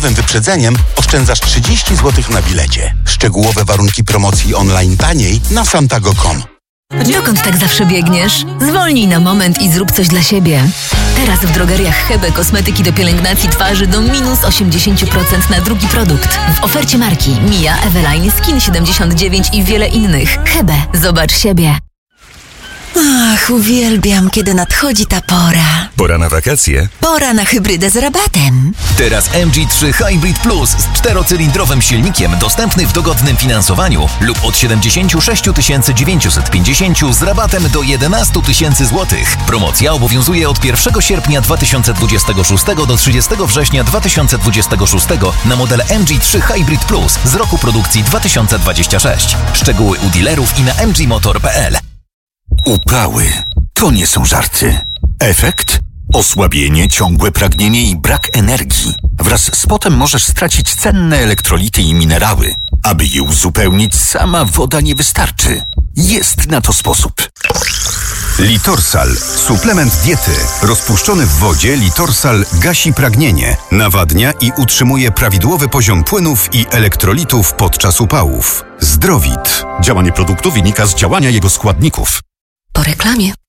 wyprzedzeniem oszczędzasz 30 zł na bilecie. Szczegółowe warunki promocji online taniej na santago.com. Dokąd tak zawsze biegniesz? Zwolnij na moment i zrób coś dla siebie. Teraz w drogeriach Hebe kosmetyki do pielęgnacji twarzy do minus 80% na drugi produkt. W ofercie marki Mia, Eveline, Skin 79 i wiele innych. Hebe, zobacz siebie. Ach, uwielbiam, kiedy nadchodzi ta pora. Pora na wakacje? Pora na hybrydę z rabatem. Teraz MG3 Hybrid Plus z 4-cylindrowym silnikiem dostępny w dogodnym finansowaniu lub od 76 950 z rabatem do 11 000 zł. Promocja obowiązuje od 1 sierpnia 2026 do 30 września 2026 na model MG3 Hybrid Plus z roku produkcji 2026. Szczegóły u dealerów i na mgmotor.pl. Upały to nie są żarty. Efekt? Osłabienie, ciągłe pragnienie i brak energii. Wraz z potem możesz stracić cenne elektrolity i minerały. Aby je uzupełnić, sama woda nie wystarczy. Jest na to sposób. Litorsal. Suplement diety. Rozpuszczony w wodzie Litorsal gasi pragnienie, nawadnia i utrzymuje prawidłowy poziom płynów i elektrolitów podczas upałów. Zdrowit. Działanie produktu wynika z działania jego składników. Po reklamie.